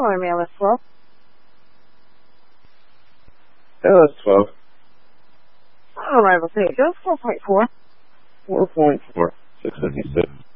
Tower Mail is 12. Yeah, that's 12. Arrival St. Joe, 4.4. 4.4. 656.